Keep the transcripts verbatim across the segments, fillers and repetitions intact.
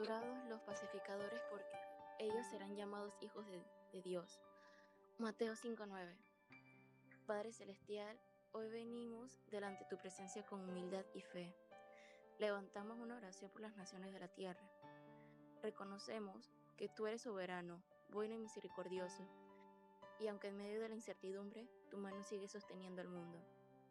Bienaventurados los pacificadores, porque ellos serán llamados hijos de, de Dios. Mateo cinco nueve. Padre Celestial, hoy venimos delante de tu presencia con humildad y fe. Levantamos una oración por las naciones de la tierra. Reconocemos que tú eres soberano, bueno y misericordioso, y aunque en medio de la incertidumbre, tu mano sigue sosteniendo al mundo.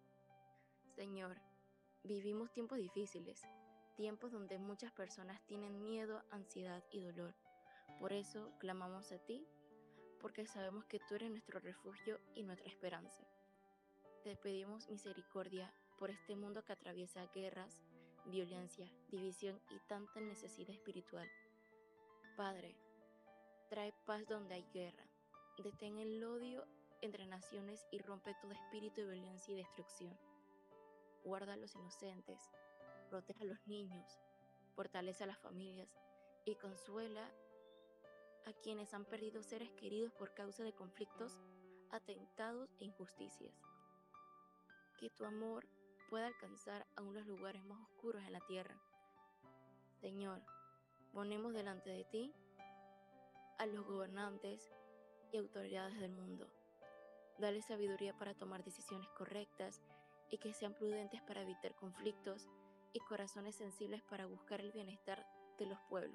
Señor, vivimos tiempos difíciles, tiempos donde muchas personas tienen miedo, ansiedad y dolor. Por eso clamamos a ti, porque sabemos que tú eres nuestro refugio y nuestra esperanza. Te pedimos misericordia por este mundo que atraviesa guerras, violencia, división y tanta necesidad espiritual. Padre, trae paz donde hay guerra. Detén el odio entre naciones y rompe todo espíritu de violencia y destrucción. Guarda a los inocentes, protege a los niños, fortalece a las familias y consuela a quienes han perdido seres queridos por causa de conflictos, atentados e injusticias. Que tu amor pueda alcanzar aún los lugares más oscuros en la tierra. Señor, ponemos delante de ti a los gobernantes y autoridades del mundo. Dale sabiduría para tomar decisiones correctas y que sean prudentes para evitar conflictos y corazones sensibles para buscar el bienestar de los pueblos.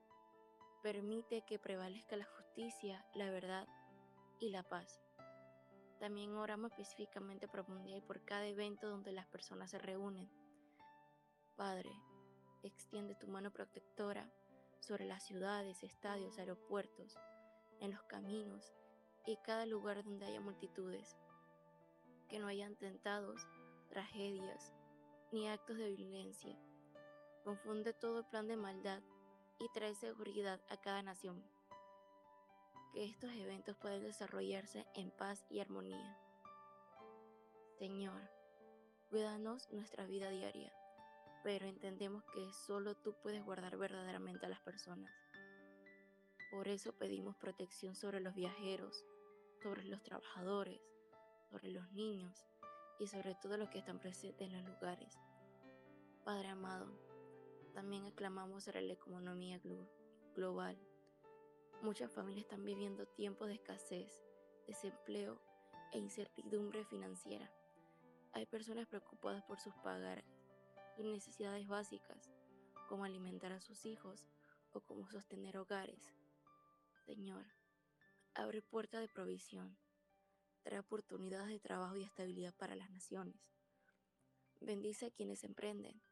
Permite que prevalezca la justicia, la verdad y la paz. También oramos específicamente por mundial y por cada evento donde las personas se reúnen. Padre, extiende tu mano protectora sobre las ciudades, estadios, aeropuertos, en los caminos y cada lugar donde haya multitudes. Que no hayan atentados, tragedias ni actos de violencia. Confunde todo plan de maldad y trae seguridad a cada nación. Que estos eventos puedan desarrollarse en paz y armonía. Señor, cuídanos nuestra vida diaria, pero entendemos que solo tú puedes guardar verdaderamente a las personas. Por eso pedimos protección sobre los viajeros, sobre los trabajadores, sobre los niños y sobre todo los que están presentes en los lugares. Padre amado, también aclamamos sobre la economía glo- global. Muchas familias están viviendo tiempos de escasez, desempleo e incertidumbre financiera. Hay personas preocupadas por sus pagar sus necesidades básicas, como alimentar a sus hijos o como sostener hogares. Señor, abre puertas de provisión, trae oportunidades de trabajo y estabilidad para las naciones. Bendice a quienes emprenden